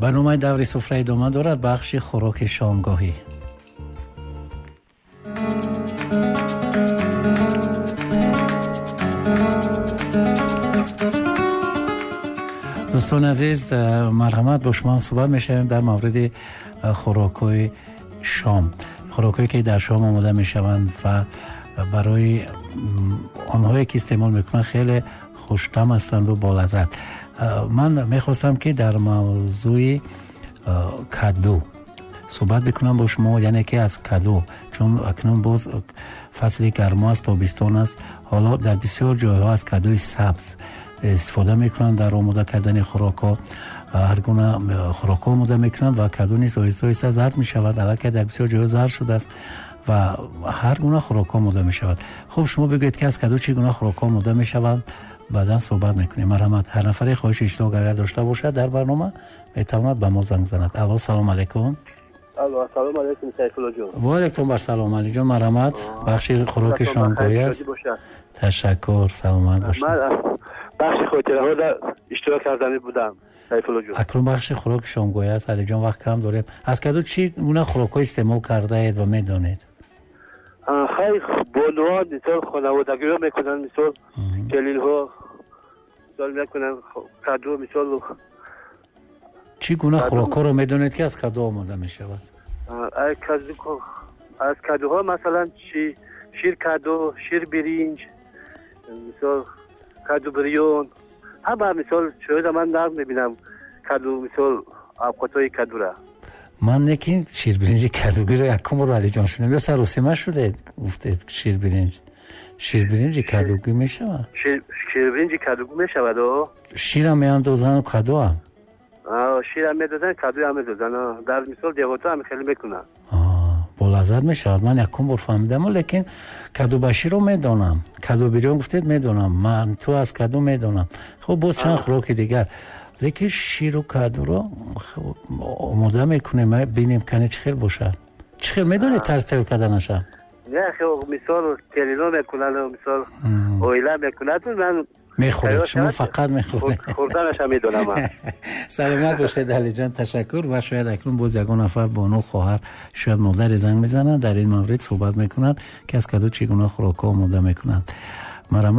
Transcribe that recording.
برنامه دوری سفره ادامه دارد. بخش خوراک شامگاهی. دوستان عزیز، مرحمت با شما صحبت می‌شیم در مورد خوراک‌های شام. خوراکایی که در شام آماده می‌شوند و برای آنهایی که استعمال می‌کنند خیلی خوش‌طعم هستند و بالذت. من می‌خواستم که در موضوع کدو صحبت بکنم با شما، یعنی که از کدو، چون اکنون باز فصل گرما است، تابستان است. حالا در بسیار جاها از کدوی سبز استفاده میکنند در آماده کردن خوراک‌ها. هر گونه خوراک‌ها آماده میکنند و کدو نیز آهسته آهسته زرد میشود، البته در بسیار جاها زرد شده است و هر گونه خوراک‌ها آماده میشود. خب شما بگویید که از کدو چه گونه خوراک‌ها آماده میشوند، بعدا صحبت میکنیم. مرحمت. هر نفر خواهش اشتراک اگر داشته باشد در برنامه میتواند به ما زنگ زند. الو، سلام علیکم. الو، سلام علیکم سیفالله جان. و علیکم السلام علی جان. مرحمت. بخش خوراک شامگاهی است. تشکر. سلامت باشید. من بخش خاطره ها در اشتراک کردنی بودم سیفالله جان. اکنون بخش خوراک شامگاهی است. علی جان وقت کم داریم. از کدو چی گونه خوراک‌ها استعمال کرده اید و میدانید؟ خیلی بانوها مثال خانوادگی ها میکنن، مثال کلیل ها مثال میکنن کدو، مثال چی گونه خوراک‌ها رو میدونید که از کدو آماده میشود؟ از کدوها مثلا شیر کدو، شیر برنج، مثال کدو بریون، همه مثال شاید من نرم میبینم کدو، مثال اوقاتهای کدو را. من نکین شیر برنج کدوگی رو یکم رو علی جان شنیم یا سروسیمه شده گفتید شیر برنج کدوگی میشود؟ شیر برنج کدوگی میشود. شیر هم میاندازن و کدو هم؟ شیر هم میدازن، کدو هم میدازن. در مثال دیواتو هم خیلی میکنن. با لذت میشود. من یکم بار فهمیدم، لیکن کدو بشی رو میدانم. کدو بریون گفتید میدانم. من تو از کدو میدانم. خب باز چند خوراک دیگر، لیکن شیر و کدو رو آماده میکنیم ببینیم کنه چه خیل باشه. چه خیل میدونید طرز تیار کردنش؟ نه خب مثال کلینا میکنن، مثال اویلا میکنن، من میخورید. شما فقط میخورید. خوردنش هم میدونم. سلامت باشید علی جان. تشکر. و شاید اکنون باز یگان نفر بانو خواهر شاید مادر زنگ میزنن در این مورد صحبت میکنند که از کدو چگونه خوراک آماده میکنند.